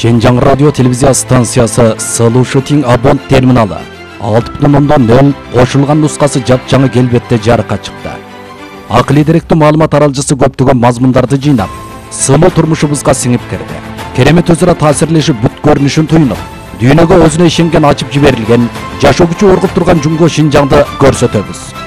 Şenjan radyo televizya станциясы Слушатин Абон терминалы 6.0 қошылған нұсқасы жап-жаңы келбетте жарыққа шықты. Ақылы деректі маалымат аралжысы көптеген мазмұндарды жинап, сыйлы тұрмышыбызға сіңіп кірді. Керемет өзара таасирлешіп бүт көрінішін түйініп, дүйнөгө өзүнө ишенген ачып жиберилген, жашоо күчү оргуп турган Жумго Шинжаңды көрсөтөбүз.